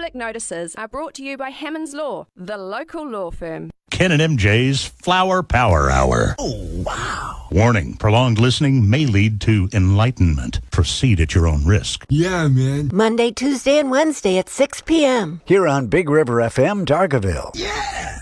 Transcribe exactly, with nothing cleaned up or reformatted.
public notices are brought to you by Hammonds Law, the local law firm. Ken and M J's Flower Power Hour. Oh, wow. Warning, prolonged listening may lead to enlightenment. Proceed at your own risk. Yeah, man. Monday, Tuesday, and Wednesday at six p.m. Here on Big River F M, Dargaville. Yeah!